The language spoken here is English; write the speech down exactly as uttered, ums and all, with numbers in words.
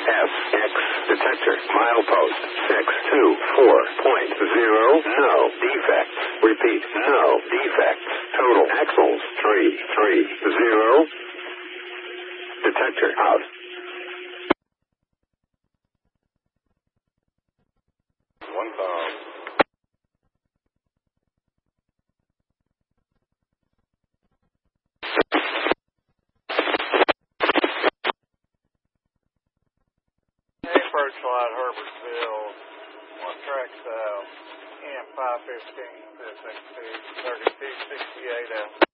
F X detector milepost six two four point zero. No defects. Repeat, no defects. Total axles three three zero. Detector out. One thousand. Birchlight, Herbertsville, one track south, M five fifteen, six six two, thirty-two sixty-eight out.